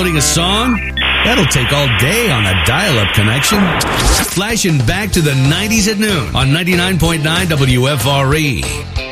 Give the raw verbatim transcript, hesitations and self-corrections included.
downloading a song? That'll take all day on a dial-up connection. Flashing back to the nineties at noon on ninety-nine point nine W F R E.